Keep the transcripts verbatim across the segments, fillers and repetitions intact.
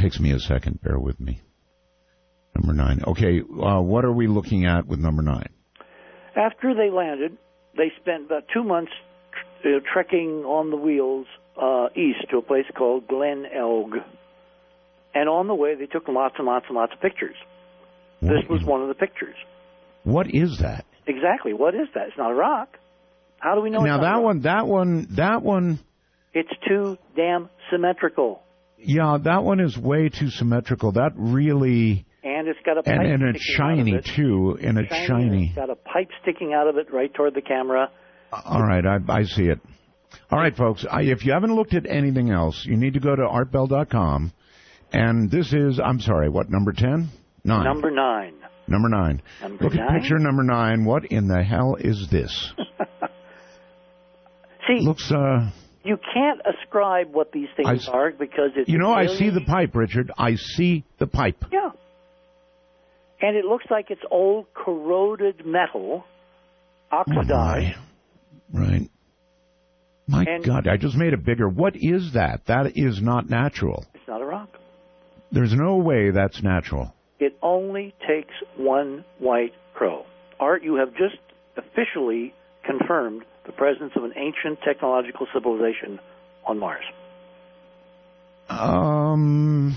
takes me a second. Bear with me. Number nine. Okay, uh, what are we looking at with number nine? After they landed, they spent about two months tr- uh, trekking on the wheels uh, east to a place called Glen Elg. And on the way, they took lots and lots and lots of pictures. What this was one of the pictures. What is that? Exactly. What is that? It's not a rock. How do we know now it's not that a rock? one, that one, that one... It's too damn symmetrical. Yeah, that one is way too symmetrical. That really... And it's got a pipe and, and it's shiny, it. too, and it's shiny. shiny. And it's got a pipe sticking out of it right toward the camera. All right, I, I see it. All right, folks, I, if you haven't looked at anything else, you need to go to art bell dot com. And this is, I'm sorry, what, number ten? Nine. Number nine. Number nine. Number Look nine? at picture number nine. What in the hell is this? See, looks, uh... you can't ascribe what these things I, are because it's... You know, really, I see the pipe, Richard. I see the pipe. Yeah. And it looks like it's old corroded metal, oxidized. Oh my. Right. My and God, I just made it bigger. What is that? That is not natural. It's not a rock. There's no way that's natural. It only takes one white crow. Art, you have just officially confirmed the presence of an ancient technological civilization on Mars. Um...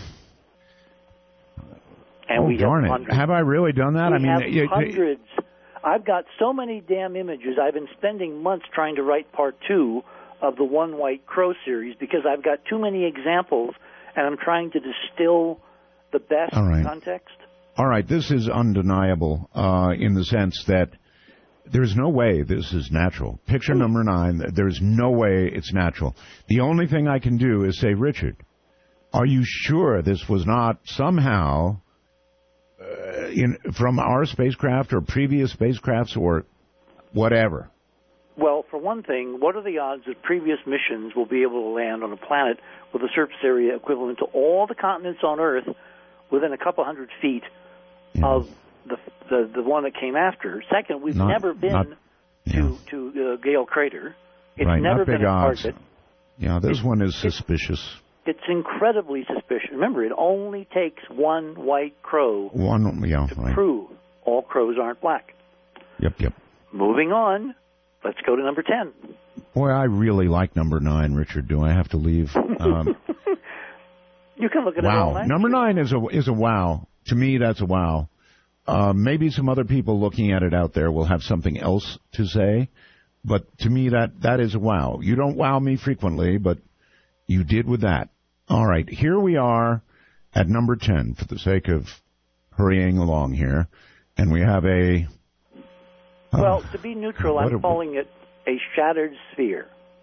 And oh, we darn have it. hundreds. Have I really done that? We I mean, have it, hundreds. I've got so many damn images. I've been spending months trying to write part two of the One White Crow series because I've got too many examples, and I'm trying to distill the best All right. context. All right, this is undeniable uh, in the sense that there's no way this is natural. Picture Ooh. number nine, there's no way it's natural. The only thing I can do is say, Richard, are you sure this was not somehow... Uh, in, from our spacecraft or previous spacecrafts or whatever? Well, for one thing, what are the odds that previous missions will be able to land on a planet with a surface area equivalent to all the continents on Earth within a couple hundred feet yeah. of the, the the one that came after? Second, we've not, never been not, yeah. to, to uh, Gale Crater. It's right, never not big been a odds. target. Yeah, this it's, one is suspicious. It's incredibly suspicious. Remember, it only takes one white crow one, yeah, to right. prove all crows aren't black. Yep, yep. Moving on, let's go to number ten. Boy, I really like number nine, Richard. Do I have to leave? Um, you can look at wow. it all night. Number nine is a is a wow. To me, that's a wow. Uh, maybe some other people looking at it out there will have something else to say, but to me, that that is a wow. You don't wow me frequently, but you did with that. All right, here we are at number ten for the sake of hurrying along here, and we have a... Uh, well, to be neutral, I'm a, calling it a shattered sphere.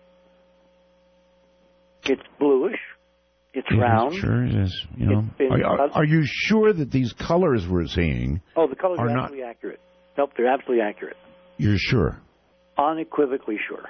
It's bluish. It's it round. Is, sure it is. You know, are, are, are you sure that these colors we're seeing Oh, the colors are, are not, absolutely accurate. Nope, they're absolutely accurate. You're sure? Unequivocally sure.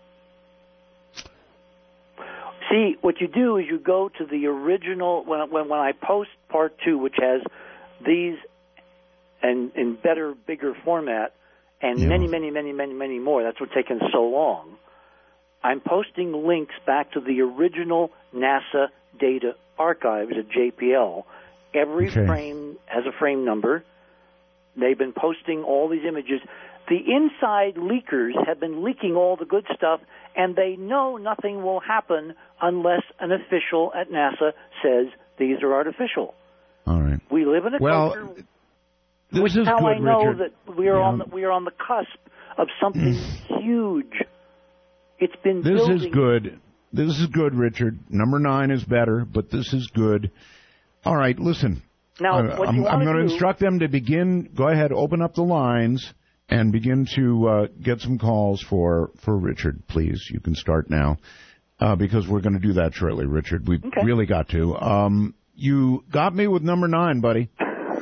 See, what you do is you go to the original, when, when, when I post part two, which has these and in better, bigger format, and yeah. many, many, many, many, many more, that's what's taken so long, I'm posting links back to the original NASA data archives at J P L. Every okay. frame has a frame number. They've been posting all these images. The inside leakers have been leaking all the good stuff, and they know nothing will happen unless an official at NASA says these are artificial. All right. We live in a well, culture, this which is is how good, I know Richard. that we are yeah. on the, we are on the cusp of something huge. It's been This building. is good. This is good, Richard. Number nine is better, but this is good. All right, listen. Now, uh, what I'm, you I'm going to do, instruct them to begin. Go ahead, open up the lines and begin to uh, get some calls for, for Richard, please. You can start now uh, because we're going to do that shortly, Richard. We've okay. really got to. Um, you got me with number nine, buddy.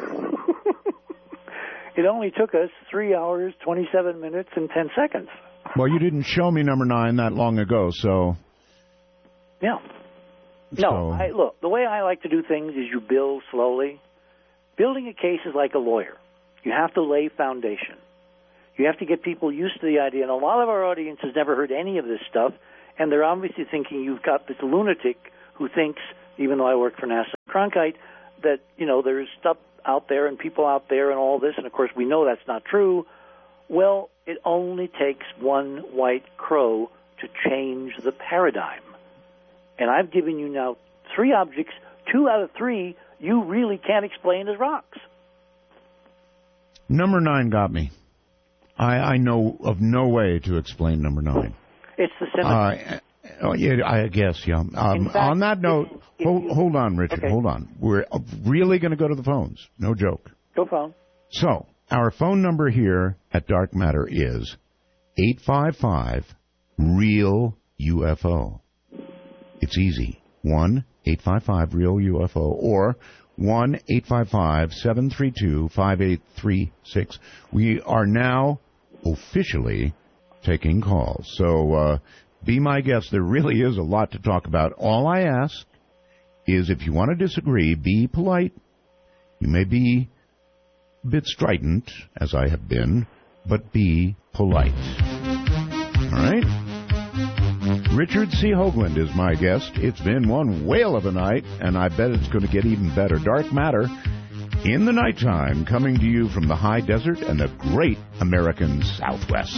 It only took us three hours, twenty-seven minutes, and ten seconds. Well, you didn't show me number nine that long ago, so... Yeah. So. No, I, look, the way I like to do things is you build slowly. Building a case is like a lawyer. You have to lay foundation. You have to get people used to the idea. And a lot of our audience has never heard any of this stuff, and they're obviously thinking you've got this lunatic who thinks even though I work for NASA Cronkite, that, you know, there's stuff out there and people out there and all this, and of course we know that's not true. Well, it only takes one white crow to change the paradigm. And I've given you now three objects, two out of three you really can't explain as rocks. Number nine got me. I, I know of no way to explain number nine. It's the symmetry. Uh, oh, yeah, I guess, yeah. Um, fact, on that note, if, if hold, you, hold on, Richard, okay. hold on. We're really going to go to the phones. No joke. Go phone. So, our phone number here at Dark Matter is eight five five, REAL U F O. It's easy. one eight five five, REAL U F O or one eight five five, seven three two, five eight three six. We are now officially taking calls. So uh, be my guest. There really is a lot to talk about. All I ask is if you want to disagree, be polite. You may be a bit strident, as I have been, but be polite. All right? Richard C. Hoagland is my guest. It's been one whale of a night, and I bet it's going to get even better. Dark Matter in the nighttime, coming to you from the high desert and the great American Southwest.